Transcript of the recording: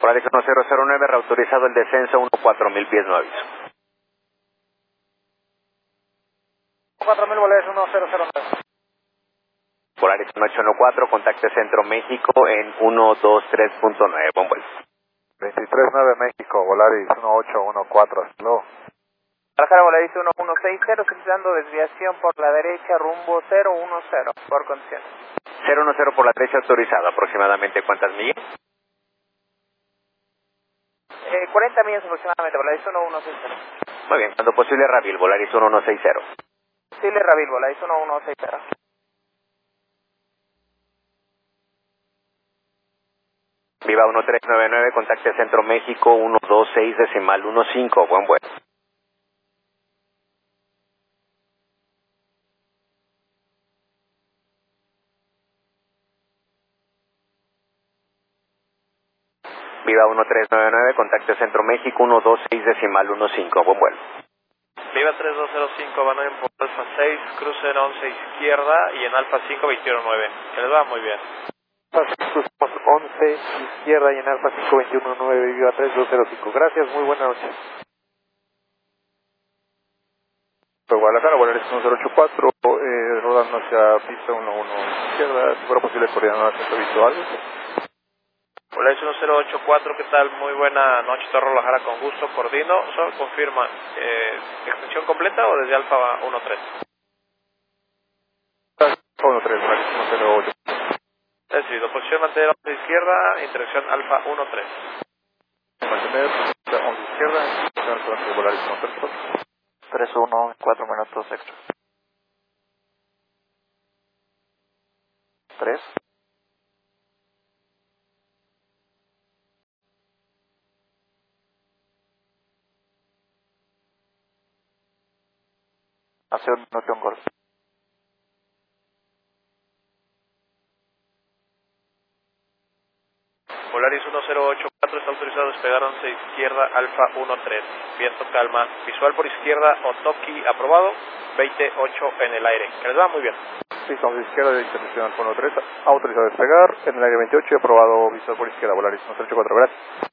Volaris 1009, reautorizado el descenso 14000 pies, no aviso. 4000, Volaris 1009. Volaris 1814, contacte Centro México en 123.9, buen vuelo. 239 México, Volaris 1814, hasta luego. Guadalajara, Volaris 1160, solicitando desviación por la derecha, rumbo 010, por condición. 010 por la derecha, autorizado. ¿Aproximadamente cuántas millas? 40 millas aproximadamente, Volaris 1160. Muy bien, cuando posible Ravil, Volaris 1160. Chile Ravil, Volaris 1160. Viva 1399, contacte Centro México 126.15, buen vuelo. Viva 1399, contacte Centro México 126.15, buen vuelo. Viva 3205, van en por Alfa 6, cruce en 11 izquierda y en Alfa 5, 219. Que les va muy bien. Cruzamos 11 izquierda y en Alfa 5, 219, Viva 3205. Gracias, muy buena noche. Guadalajara, Volaris 1084, rodando hacia pista 11 izquierda, si fuera posible coordinar acceso visual. Volaris 1084, ¿qué tal? Muy buena noche, Torre Guadalajara, con gusto, coordino. Solo confirma, ¿extensión completa o desde Alfa 13? 13, Volaris 108. Decidido, posición mantener 11 izquierda, interacción Alfa 13. Mantener 11 izquierda, Volaris 134. 31, 4 minutos extra. 3. Hace un minuto un gol. Volaris 1084 está autorizado a despegar 11 izquierda, Alfa 13. Viento calma, visual por izquierda, Otoki aprobado, 28 en el aire. Que les va muy bien. Pista 11 izquierda de interacción Alfa 13, autorizado a despegar, en el aire 28 y aprobado visual por izquierda, Volaris 184, gracias.